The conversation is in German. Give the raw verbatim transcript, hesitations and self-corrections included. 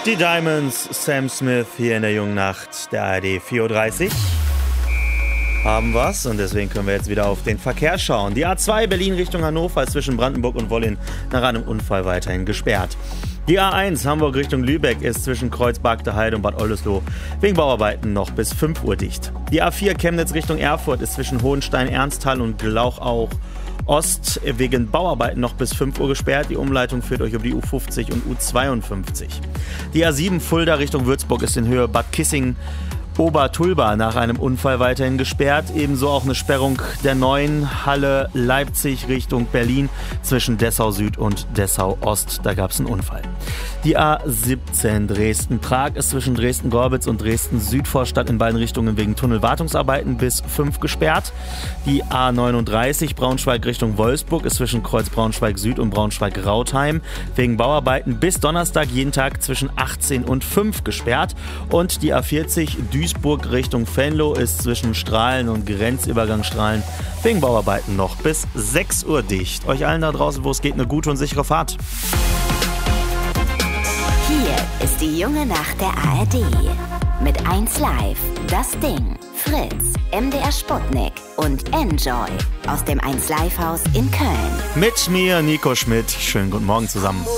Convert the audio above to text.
Die Diamonds, Sam Smith hier in der jungen Nacht der A R D vier Uhr dreißig. Haben was und deswegen können wir jetzt wieder auf den Verkehr schauen. Die A zwei Berlin Richtung Hannover ist zwischen Brandenburg und Wollin nach einem Unfall weiterhin gesperrt. Die A eins Hamburg Richtung Lübeck ist zwischen Kreuzberg, Heide und Bad Oldesloe wegen Bauarbeiten noch bis fünf Uhr dicht. Die A vier Chemnitz Richtung Erfurt ist zwischen Hohenstein, Ernsthal und Glauchau Ost wegen Bauarbeiten noch bis fünf Uhr gesperrt. Die Umleitung führt euch über die U fünfzig und U zweiundfünfzig. Die A sieben Fulda Richtung Würzburg ist in Höhe Bad Kissing Obertulba nach einem Unfall weiterhin gesperrt. Ebenso auch eine Sperrung der neuen Halle Leipzig Richtung Berlin zwischen Dessau Süd und Dessau Ost. Da gab es einen Unfall. Die A siebzehn Dresden-Prag ist zwischen Dresden-Gorbitz und Dresden-Südvorstadt in beiden Richtungen wegen Tunnelwartungsarbeiten bis fünf gesperrt. Die A neununddreißig Braunschweig Richtung Wolfsburg ist zwischen Kreuz Braunschweig Süd und Braunschweig-Rautheim wegen Bauarbeiten bis Donnerstag jeden Tag zwischen achtzehn und fünf gesperrt. Und die A vierzig Duisburg Richtung Venlo ist zwischen Strahlen und Grenzübergang Strahlen wegen Bauarbeiten noch bis sechs Uhr dicht. Euch allen da draußen, wo es geht, eine gute und sichere Fahrt. Hier ist die junge Nacht der A R D. Mit eins Live, Das Ding, Fritz, M D R Sputnik und Enjoy aus dem eins Live Haus in Köln. Mit mir, Nico Schmidt. Schönen guten Morgen zusammen.